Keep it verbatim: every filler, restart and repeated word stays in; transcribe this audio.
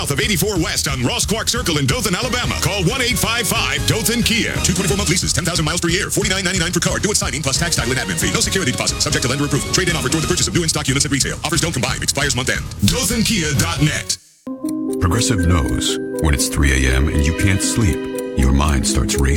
south of eighty-four West on Ross Clark Circle in Dothan, Alabama. Call one eight five five Dothan Kia. Two twenty-four month leases, ten thousand miles per year, forty-nine ninety-nine per car. Do it signing plus tax, title, and admin fee. No security deposit. Subject to lender approval. Trade-in offer toward the purchase of new in-stock units at retail. Offers don't combine. Expires month end. Dothan Kia dot net. Progressive knows when it's three a.m. and you can't sleep, your mind starts racing.